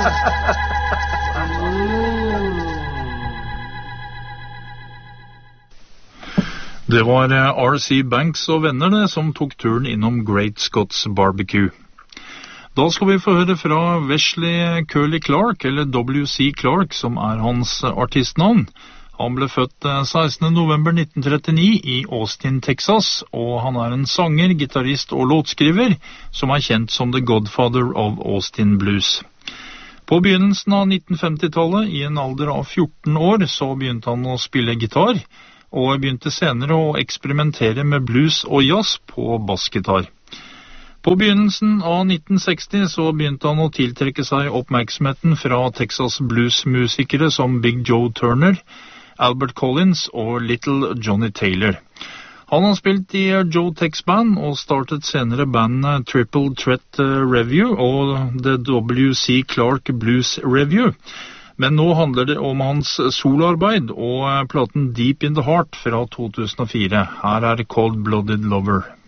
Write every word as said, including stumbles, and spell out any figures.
Det var R C Banks og venner det, som tok turen innom Great Scots Barbecue. Da skal vi få høre fra Wesley Curly Clark, eller W C Clark, som er hans artistnavn. Han ble født sekstende november nitten trettini i Austin, Texas, og han er en sanger, gitarist og låtskriver, som er kjent som The Godfather of Austin Blues. På begynnelsen av nitten femti-tallet, i en alder av fjorten år, så begynte han å spille gitar, og begynte senere å eksperimentere med blues og jazz på bassgitar. På begynnelsen av nitten seksti så begynte han å tiltrekke seg oppmerksomheten fra Texas bluesmusikere som Big Joe Turner, Albert Collins og Little Johnny Taylor. Han har spilt i Joe Tex Band og startet senere bandet Triple Threat Review og The W C Clark Blues Review. Men nå handler det om hans soloarbeid og platen Deep in the Heart fra to tusen og fire. Her er Cold Blooded Lover.